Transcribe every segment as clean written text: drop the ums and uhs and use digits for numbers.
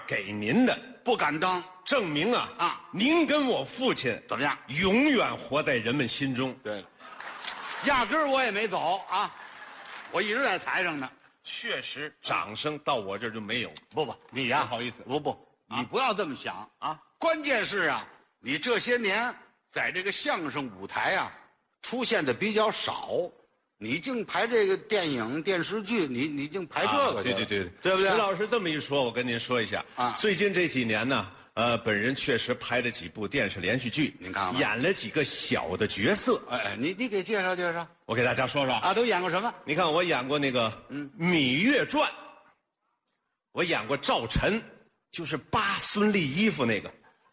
给您的， 不敢当。 证明啊，您跟我父亲怎么样？ 永远活在人们心中。 对了，压根儿我也没走啊，我一直在台上呢。 确实，掌声到我这儿就没有。 不，你呀， 不好意思， 不，你不要这么想啊。关键是啊，你这些年在这个相声舞台啊出现的比较少，你净排这个电影电视剧，你净排这个去了。 对， 对不对？ 石老师这么一说，我跟您说一下啊， 最近这几年呢，本人确实拍了几部电视连续剧， 您看看， 演了几个小的角色。 哎，你给介绍介绍， 我给大家说说啊，都演过什么？ 你看，我演过那个《芈月传》，我演过赵晨，就是扒孙俪衣服那个。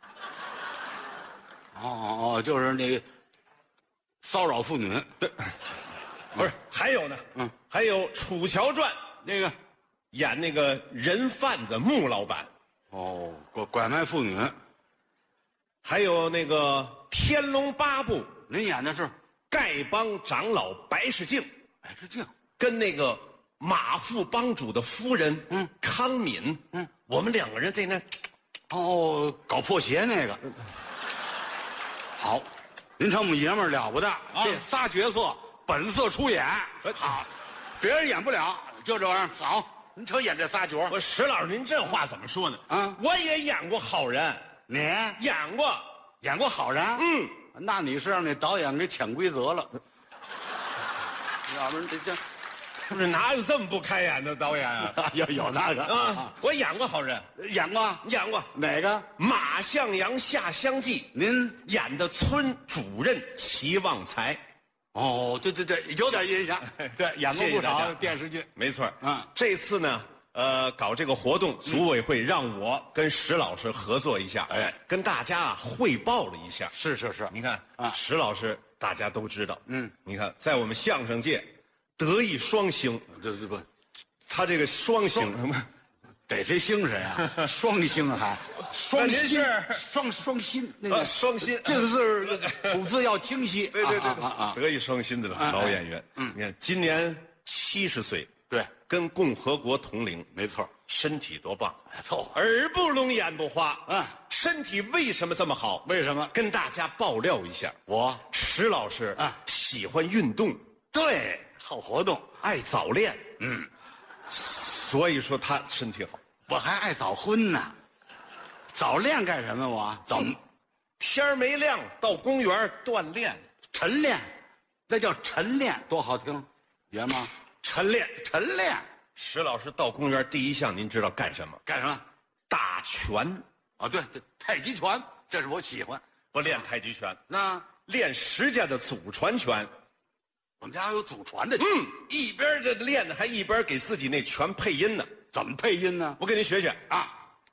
哦，就是那个骚扰妇女。 对，不是，还有呢，还有《楚乔传》 那个演那个人贩子穆老板。 哦，拐卖妇女。 还有那个《天龙八部》， 您演的是丐帮长老白世镜， 白世镜跟那个马副帮主的夫人，康敏，我们两个人在那， 搞破鞋那个。好，您这么爷们儿了不得，这仨角色本色出演，好，别人演不了，就这玩意儿好。您瞅演这仨角， 我石老师，您这话怎么说呢？啊，我也演过好人， 你演过好人，那你是让那导演给潜规则了，要不然这不是哪有这么不开眼的导演啊？ 有那个啊，我演过好人， 演过哪个？ 马向阳下乡记， 您演的村主任齐旺财。 哦，对，有点印象。对，演过不少电视剧， 没错。这次呢，搞这个活动，组委会让我跟石老师合作一下，跟大家汇报了一下。 是， 你看石老师大家都知道，你看在我们相声界德艺双星， 不， 他这个双星什么？ 逮谁星谁啊？双星还双心，双心那个双心， 这个字吐字要清晰。 对，德艺双馨的老演员。你看今年70岁， 对， 跟共和国同龄， 没错， 身体多棒， 凑合， 耳不聋眼不花。身体为什么这么好？ 为什么？ 跟大家爆料一下， 我石老师喜欢运动， 对，好活动， 爱早恋，所以说他身体好。 我还爱早婚呢，早恋干什么？我天没亮到公园锻炼， 晨练，那叫晨练，多好听，爷们，晨练。 石老师到公园第一项，您知道干什么？ 干什么？ 打拳。 对，太极拳，这是我喜欢。 不练太极拳， 那练石家的祖传拳。 我们家有祖传的拳， 一边这练的还一边给自己那拳配音呢。 怎么配音呢？ 我给您学学啊。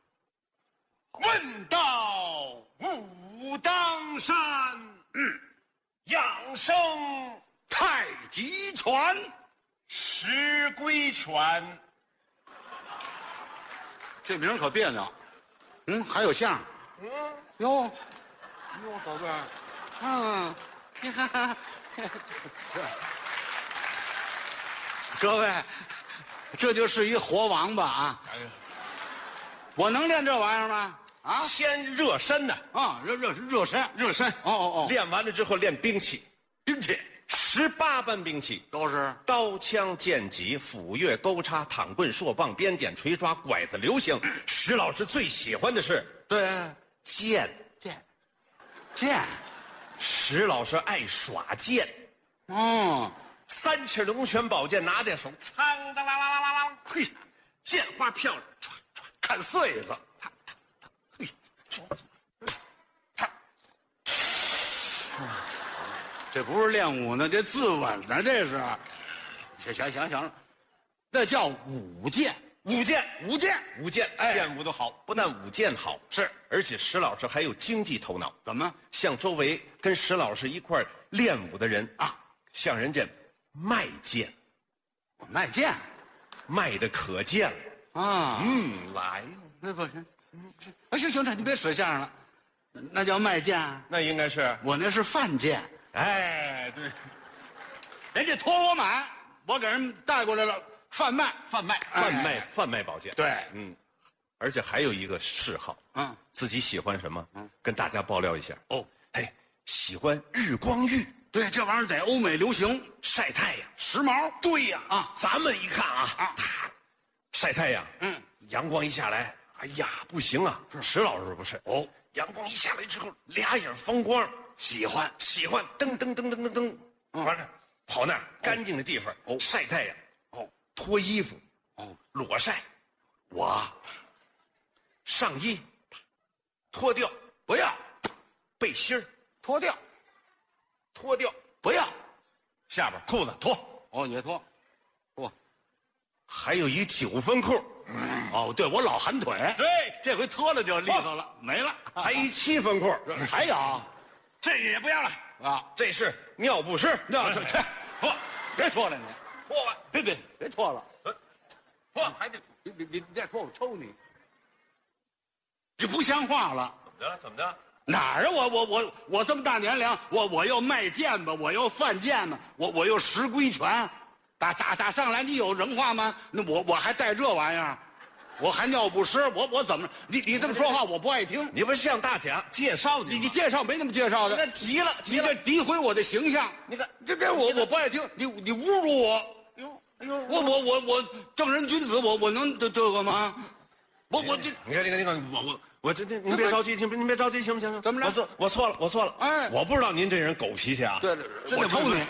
问道武当山，养生太极拳， 石龟拳。 这名可别扭。还有相声。哟，宝贝儿，各位，这就是一活王八啊！我能练这玩意儿吗？ 先热身呢。 热身。哦。 练完了之后练兵器，18般兵器都是刀枪剑戟斧钺钩叉躺棍槊棒鞭锏锤抓拐子流星。石老师最喜欢的是剑。石老师爱耍剑。3尺龙泉宝剑拿在手，苍当啷啷啷啷啷，嘿，剑花漂亮，唰唰看穗子， 嘿， 这不是练武呢，这自刎呢，这是。行，那叫舞剑。 剑舞都好，不但舞剑好， 是， 而且石老师还有经济头脑。 怎么？ 像周围跟石老师一块练武的人向人家卖剑。 我卖剑， 卖的可见了来， 那不行，行，你别说相声了，那叫卖剑。 那应该是我那是贩剑。 对， 人家托我买，我给人带过来了。贩卖宝剑。对， 而且还有一个嗜好，自己喜欢什么？跟大家爆料一下。哦，哎，喜欢日光浴。 对，这玩意儿在欧美流行， 晒太阳， 时髦。 对呀，咱们一看他晒太阳，阳光一下来，哎呀，不行啊！石老师不是哦，阳光一下来之后，俩眼放光，喜欢，噔噔噔噔噔噔，完了，跑那儿干净的地方晒太阳，脱衣服，裸晒，我上衣脱掉， 不要， 背心儿脱掉， 不要，下边裤子脱， 也脱，脱， 还有一9分裤， 对，我老寒腿， 对， 这回脱了就利索了，没了， 还一7分裤， 还有， 这个也不要了啊， 这是尿不湿， 脱，别脱了你， 脱吧， 别脱了， 脱还得你再脱我抽你，这不像话了， 怎么的？ 哪儿啊？我这么大年龄，我又卖剑吧，我又犯贱呢，我又石龟拳，打上来你有人话吗？那我还带这玩意儿，我还尿不湿，我怎么？你这么说话我不爱听。 你不是向大家介绍你介绍没那么介绍的？ 那急了， 你这诋毁我的形象。 你看这边我不爱听，你侮辱我。哎呦，我正人君子，我能这个吗？我这你看我这您别着急，您别着急，行不行？ 怎么着？ 我错了。哎，我不知道您这人狗脾气啊。 对，我抽你。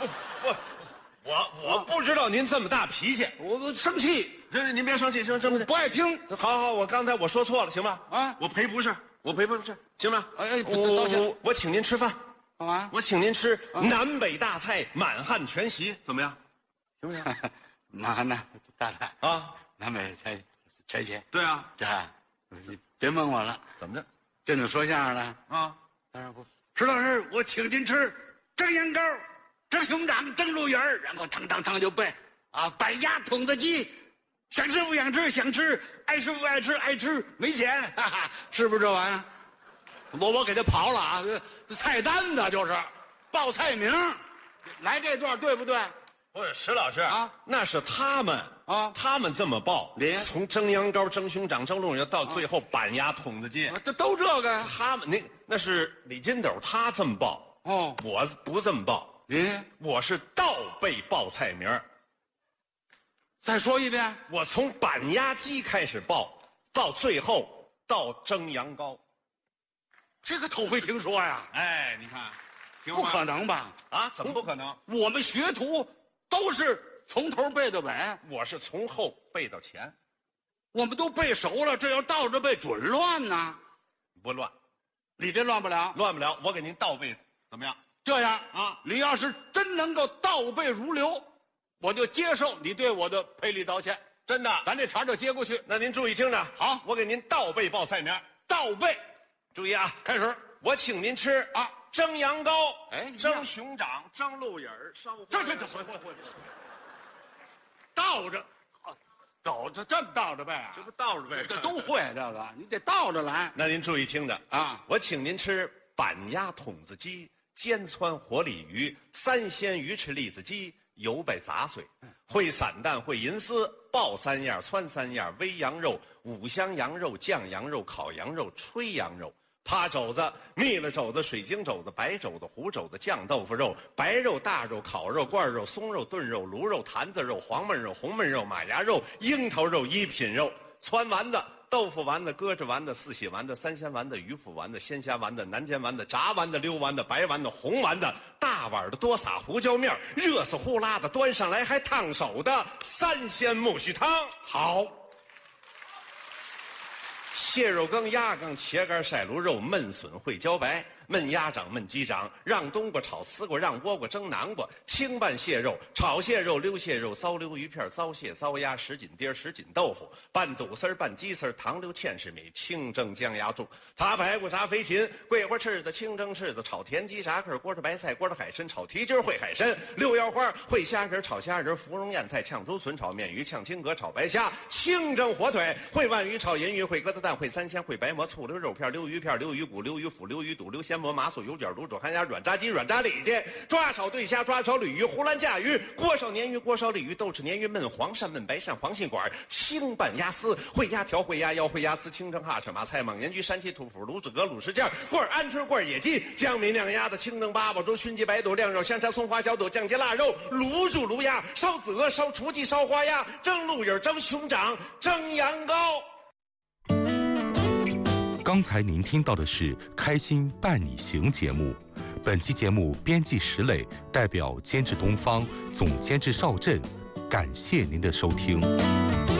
我不知道您这么大脾气， 我生气。 您别生气，行， 不爱听。 好，我刚才我说错了，行吧？我赔不是，行吧？我请您吃饭， 干嘛？ 我请您吃南北大菜满汉全席，怎么样？行不行？ 满汉大菜啊， 南北菜全席。 对啊， 你别问我了， 怎么着？ 正经说相声的啊？ 当然不。石老师，我请您吃蒸羊羔、蒸熊掌、蒸鹿眼儿，然后汤就背板鸭、筒子鸡，想吃不想吃，想吃爱吃不爱吃，爱吃没钱，哈哈，是不是这玩意儿？我给他刨了啊，这菜单子就是报菜名，来这段对不对？ 不是石老师啊，那是他们啊， 他们这么报，从蒸羊羔、蒸熊掌、蒸鹿眼到最后板鸭、筒子鸡， 这都这个呀。 他们那是李金斗他这么报我不这么报，我是倒背报菜名。 再说一遍， 我从板鸭鸡开始报，到最后到蒸羊羔， 这个头回听说呀。 哎，你看， 不可能吧？ 啊，怎么不可能？ 我们学徒都是从头背到尾， 我是从后背到前， 我们都背熟了，这要倒着背准乱呢。 不乱， 你这乱不了， 乱不了。我给您倒背，怎么样？ 这样啊，你要是真能够倒背如流，我就接受你对我的赔礼道歉。 真的， 咱这茬就接过去。 那您注意听着， 好， 我给您倒背报菜名。 倒背， 注意啊， 开始。 我请您吃蒸羊羔，蒸熊掌，蒸鹿眼儿，烧这倒着，这么倒着背啊？ 这不倒着背， 这都会这个，你得倒着来。 那您注意听着啊， 我请您吃板鸭、筒子鸡、煎汆活鲤鱼、三鲜鱼翅、栗子鸡、油白杂碎、烩散蛋、烩银丝、爆3样、汆3样、煨羊肉、五香羊肉、酱羊肉、烤羊肉、吹羊肉。趴肘子、蜜了肘子、水晶肘子、白肘子、糊肘子、酱豆腐肉、白肉、大肉、烤肉、罐肉、松肉、炖肉、卤肉、坛子肉、黄焖肉、红焖肉、马牙肉、樱桃肉、一品肉、汆丸子、豆腐丸子、鸽子丸子、四喜丸子、三鲜丸子、鱼腐丸子、鲜虾丸子、南煎丸子、炸丸子、溜丸子、白丸子、红丸子，大碗的多撒胡椒面，热死呼啦的端上来还烫手的三鲜木须汤。 好。 蟹肉羹、鸭羹、茄干、晒卤肉、焖笋、烩茭白、焖鸭掌、焖鸡掌，让冬瓜、炒丝瓜，让倭瓜、蒸南瓜，清拌蟹肉、炒蟹肉、溜蟹肉、糟溜鱼片、糟蟹、糟鸭、什锦碟、什锦豆腐，拌肚丝、拌鸡丝、糖溜芡实米，清蒸姜鸭柱，炸排骨、炸飞禽，桂花翅子、清蒸翅子，炒田鸡、炸客、锅着白菜、锅着海参，炒蹄筋、烩海参，溜腰花、烩虾仁、炒虾仁，芙蓉燕菜、炝竹笋，炒面鱼、炝青蛤，炒白虾，清蒸火腿，烩鲩鱼、炒银鱼，烩鸽子蛋，烩三鲜，烩白馍，醋溜肉片，溜鱼片，溜鱼骨，溜鱼腐，溜鱼肚，溜鲜鲜蘑、麻酥、油卷、卤煮、寒鸭、软炸鸡、软炸里脊、抓炒对虾、抓炒鲤鱼、湖南甲鱼、锅烧鲶鱼、锅烧鲤鱼、豆豉鲶鱼、焖黄鳝、焖白鳝、黄心管、清拌鸭丝、烩鸭条、烩鸭腰、烩鸭丝、清蒸哈翅、马菜、蒙盐焗、山鸡土腐、卤子鹅、卤什酱、罐鹌鹑、罐野鸡、江米晾鸭子、清蒸八宝粥、熏鸡白肚、晾肉香肠、松花小肚、酱鸡腊肉、卤煮卤鸭、烧子鹅、烧雏鸡、烧花鸭、蒸鹿眼、蒸熊掌、蒸羊羔。 刚才您听到的是《开心伴你行》节目，本期节目编辑石磊，代表监制东方，总监制邵震，感谢您的收听。